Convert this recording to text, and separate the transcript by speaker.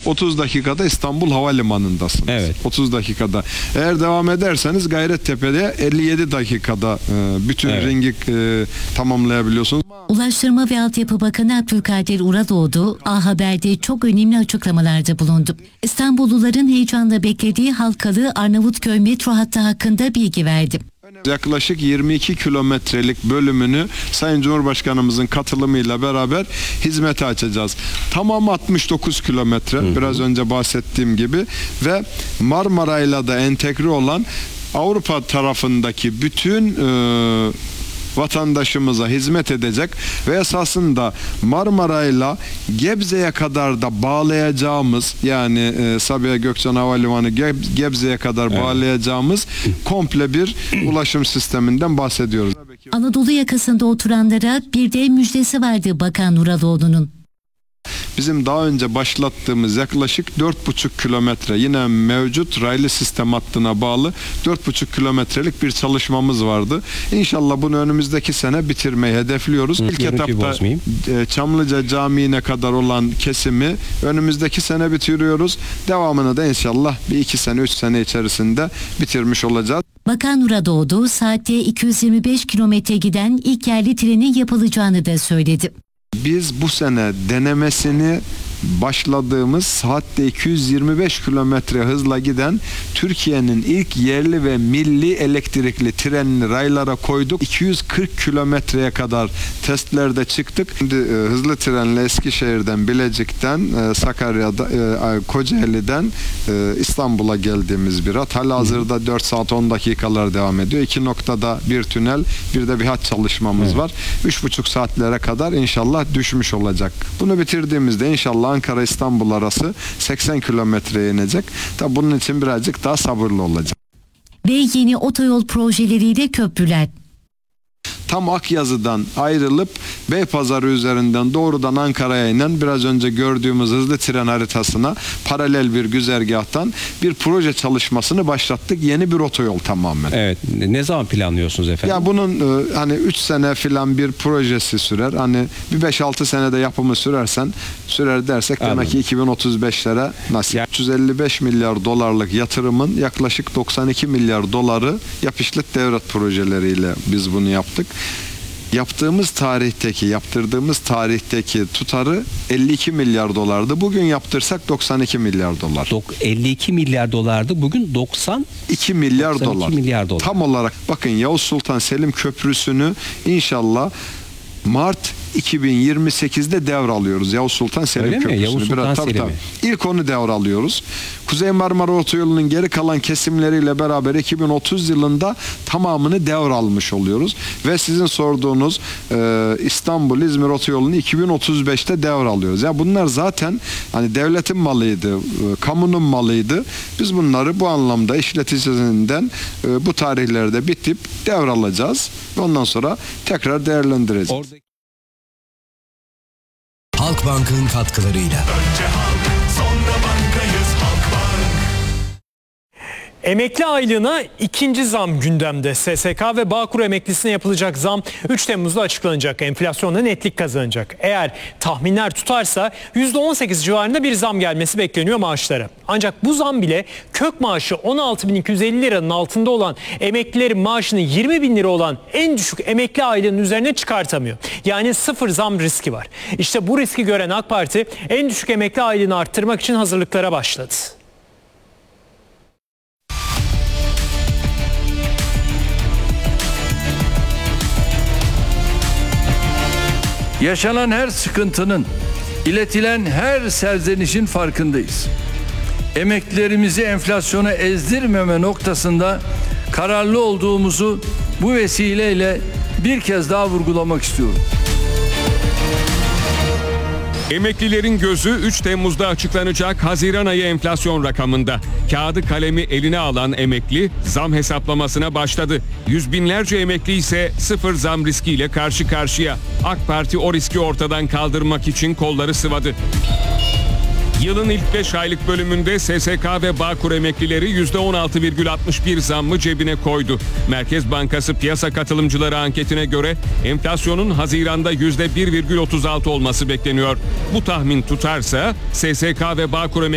Speaker 1: 30 dakikada İstanbul Havalimanı'ndasınız.
Speaker 2: Evet.
Speaker 1: 30 dakikada. Eğer devam ederseniz Gayrettepe'de 57 dakikada bütün ringi tamamlayabiliyorsunuz.
Speaker 3: Ulaştırma ve Altyapı Bakanı Abdülkadir Uradoğdu, A Haber'de çok önemli açıklamalarda bulundu. İstanbulluların heyecanla beklediği Halkalı Arnavutköy metro hattı hakkında bilgi verdi.
Speaker 1: Yaklaşık 22 kilometrelik bölümünü Sayın Cumhurbaşkanımızın katılımıyla beraber hizmete açacağız. Tamam 69 kilometre, biraz önce bahsettiğim gibi ve Marmaray'la da entegre olan Avrupa tarafındaki bütün vatandaşımıza hizmet edecek ve esasında Marmaray'la Gebze'ye kadar da bağlayacağımız, yani Sabiha Gökçen Havalimanı Gebze'ye kadar bağlayacağımız komple bir ulaşım sisteminden bahsediyoruz.
Speaker 3: Anadolu yakasında oturanlara bir de müjdesi vardı Bakan Uradoğdu'nun.
Speaker 1: Bizim daha önce başlattığımız yaklaşık 4,5 kilometre yine mevcut raylı sistem hattına bağlı 4,5 kilometrelik bir çalışmamız vardı. İnşallah bunu önümüzdeki sene bitirmeyi hedefliyoruz. İlk etapta Çamlıca Camii'ne kadar olan kesimi önümüzdeki sene bitiriyoruz. Devamını da inşallah bir 2 sene 3 sene içerisinde bitirmiş olacağız.
Speaker 3: Bakan Uradoğdu saatte 225 kilometre giden ilk yerli trenin yapılacağını da söyledi.
Speaker 1: Biz bu sene denemesini başladığımız saatte 225 kilometre hızla giden Türkiye'nin ilk yerli ve milli elektrikli trenini raylara koyduk. 240 kilometreye kadar testlerde çıktık. Şimdi hızlı trenle Eskişehir'den, Bilecik'ten, Sakarya'da, Kocaeli'den İstanbul'a geldiğimiz bir hat. Halihazırda 4 saat 10 dakikalar devam ediyor. 2 noktada bir tünel, bir de bir hat çalışmamız var. 3,5 saatlere kadar inşallah düşmüş olacak. Bunu bitirdiğimizde inşallah Ankara-İstanbul arası 80 kilometreye inecek. Tabi bunun için birazcık daha sabırlı olacak.
Speaker 3: Ve yeni otoyol projeleriyle köprüler.
Speaker 1: Tam Akyazı'dan ayrılıp Beypazarı üzerinden doğrudan Ankara'ya inen biraz önce gördüğümüz hızlı tren haritasına paralel bir güzergahtan bir proje çalışmasını başlattık. Yeni bir otoyol tamamen.
Speaker 2: Evet. Ne zaman planlıyorsunuz efendim?
Speaker 1: Ya bunun hani 3 sene filan bir projesi sürer. Hani bir 5-6 senede yapımı sürer dersek demek ki 2035'lere nasip. 355 milyar dolarlık yatırımın yaklaşık 92 milyar doları yapışlık devlet projeleriyle biz bunu yaptık. Yaptırdığımız tarihteki tutarı 52 milyar dolardı. Bugün yaptırsak 92 milyar dolar.
Speaker 2: 52 milyar dolardı. Bugün 92
Speaker 1: milyar dolar.
Speaker 2: milyar dolar.
Speaker 1: Tam olarak bakın Yavuz Sultan Selim Köprüsü'nü inşallah Mart 2028'de devralıyoruz. Yavuz Sultan Selim Köprüsü'nü.
Speaker 2: Yavuz Sultan Selim'i.
Speaker 1: İlk onu devralıyoruz. Kuzey Marmara Otoyolu'nun geri kalan kesimleriyle beraber 2030 yılında tamamını devralmış oluyoruz. Ve sizin sorduğunuz İstanbul-İzmir Otoyolu'nu 2035'te devralıyoruz. Yani bunlar zaten hani devletin malıydı, kamunun malıydı. Biz bunları bu anlamda işleticisinden bu tarihlerde bitip devralacağız. Ve ondan sonra tekrar değerlendireceğiz.
Speaker 4: Halkbank'ın katkılarıyla.
Speaker 5: Önce halk, sonra bankayız Halkbank.
Speaker 6: Emekli aylığına ikinci zam gündemde. SSK ve Bağkur emeklisine yapılacak zam 3 Temmuz'da açıklanacak. Enflasyonla netlik kazanacak. Eğer tahminler tutarsa %18 civarında bir zam gelmesi bekleniyor maaşlara. Ancak bu zam bile kök maaşı 16.250 liranın altında olan emeklilerin maaşını 20.000 lira olan en düşük emekli aylığının üzerine çıkartamıyor. Yani sıfır zam riski var. İşte bu riski gören AK Parti en düşük emekli aylığını arttırmak için hazırlıklara başladı.
Speaker 7: Yaşanan her sıkıntının, iletilen her serzenişin farkındayız. Emeklilerimizi enflasyona ezdirmeme noktasında kararlı olduğumuzu bu vesileyle bir kez daha vurgulamak istiyorum.
Speaker 8: Emeklilerin gözü 3 Temmuz'da açıklanacak Haziran ayı enflasyon rakamında. Kağıdı kalemi eline alan emekli zam hesaplamasına başladı. Yüz binlerce emekli ise sıfır zam riskiyle karşı karşıya. AK Parti o riski ortadan kaldırmak için kolları sıvadı. Yılın ilk 5 aylık bölümünde SSK ve Bağkur emeklileri %16,61 zammı cebine koydu. Merkez Bankası piyasa katılımcıları anketine göre enflasyonun Haziran'da %1,36 olması bekleniyor. Bu tahmin tutarsa SSK ve Bağkur emeklileri